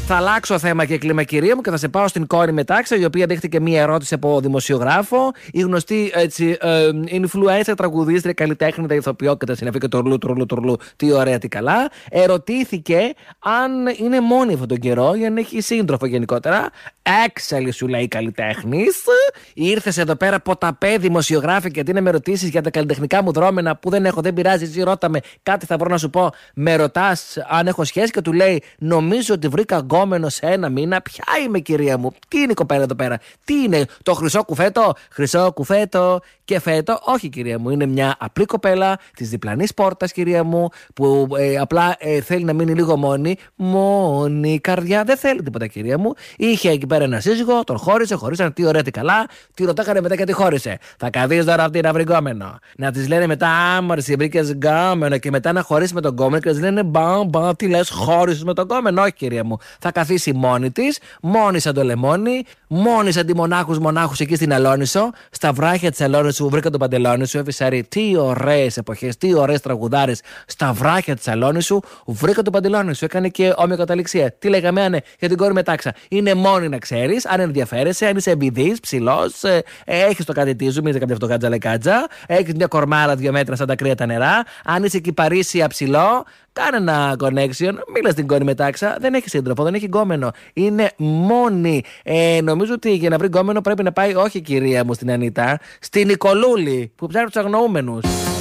Θα αλλάξω θέμα και κλίμα, κυρία μου, και θα σε πάω στην κόρη Μετάξα, η οποία δέχτηκε μία ερώτηση από δημοσιογράφο. Η γνωστή influencer, τραγουδίστρια, καλλιτέχνητα, ηθοποιό και τα συνεφή και το ρουλού, τι ωραία, τι καλά. Ερωτήθηκε αν είναι μόνη αυτόν τον καιρό ή αν έχει σύντροφο γενικότερα. Έξαλλη, σου λέει, καλλιτέχνης. Ήρθες εδώ πέρα ποταπέ δημοσιογράφη και τι να με ρωτήσεις για τα καλλιτεχνικά μου δρόμενα που δεν έχω, δεν πειράζει, εσύ ρώτα με, κάτι θα βρω να σου πω. Με ρωτάς αν έχω σχέση και του λέει, νομίζω ότι βρήκα γκόμενο σε ένα μήνα. Ποια είμαι, κυρία μου, τι είναι η κοπέλα εδώ πέρα, τι είναι, το χρυσό κουφέτο, χρυσό κουφέτο και φέτο? Όχι, κυρία μου, είναι μια απλή κοπέλα της διπλανής πόρτας, κυρία μου, που απλά θέλει να μείνει λίγο μόνη. Μόνη καρδιά, δεν θέλει τίποτα, κυρία μου. Είχε εκεί πέρα ένα σύζυγο, τον χώρισε, χωρίσαν, τι ωραία, τι καλά. Τη ρωτάγανε μετά γιατί χώρισε. Θα καδείς τώρα αυτή να βρει γκόμενο. Να τη λένε μετά, άμορφη, βρήκε γκόμενο, και μετά να χωρίσει με τον γκόμενο και να τη λένε, μπα, τι λες, χώρισε με τον γκόμενο? Όχι, κυρία μου. Θα καθίσει μόνη τη, μόνη σαν το λεμόνι, μόνη σαν τη μονάχους εκεί στην Αλόνισο, στα βράχια τη Αλόνισο που βρήκα τον παντελόνι σου, Εφησαρή. Τι ωραίες εποχές, τι ωραίες τραγουδάρες στα βράχια τη Αλόνισο, βρήκα τον παντελόνι σου. Έκανε και ομοιοκαταληξία. Τι λέγαμε, άνε, για την κόρη Μετάξα. Είναι μόνη, να ξέρεις, αν ενδιαφέρεσαι, αν είσαι εμπειδής, ψηλός, έχεις το κάτι τίζου, μην είσαι κάτι αυτό κάτζα, έχεις μια κορμάρα 2 μέτρα σαν τα κρύα τα νερά, αν είσαι εκεί Παρίσι αψηλό, κάνε ένα connection, μίλα στην κόρη Μετάξα, δεν έχει σύντροφο, δεν έχει γκόμενο. Είναι μόνη. Νομίζω ότι για να βρει γκόμενο πρέπει να πάει, όχι, κυρία μου, στην Ανίτα, στην Νικολούλη που ψάχνει τους αγνοούμενους.